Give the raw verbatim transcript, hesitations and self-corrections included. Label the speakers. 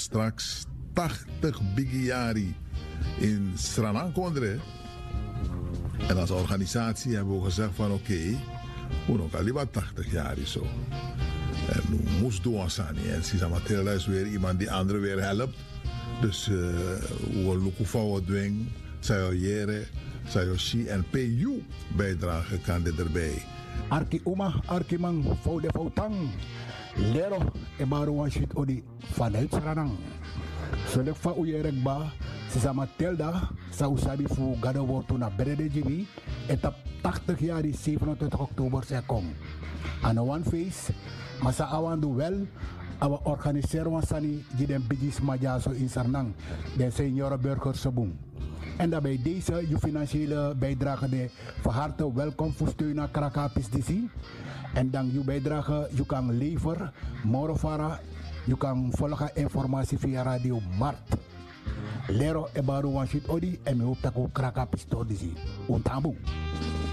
Speaker 1: straks tachtig bigiari in Sranangkondre. En als organisatie hebben we gezegd van oké, okay, we nog al wat tachtig jaar is zo. En nu moest doen Sani. En Sisa Matilda is weer iemand die anderen weer helpt. Dus uh, we lopen voor wat doen. Zij jere, zij shi en P U bijdrage kan dit erbij.
Speaker 2: Arki Uma, Arki Man, Foude Foutang. Lero, e baru shit odi vanuit Sranang. Selek fa uyerek ba, Sisa Matilda, sa usabi fu gado wortu na Brede G B, etap tachtig jaar die zevenentwintig oktober se kom. Aan one face, masa awan do wel, awa organiseren wan sani die den bigis majaso in Sranang, den senioren burgers sabung. En daarbij deze je financiële bijdrage de van harte welkom voor steun naar Krakapis D C. En dan je bijdrage, je kan leveren, morofara, je kan volgen informatie via Radio Mart. Lero e baru wan shit odi en me hoop dat ook Krakapis to D C. Untabu.